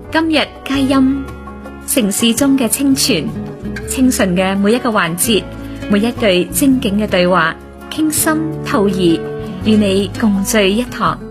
今日佳音，城市中嘅清泉，清純嘅每一個環節，每一句精警嘅對話，傾心透意，與你共聚一堂。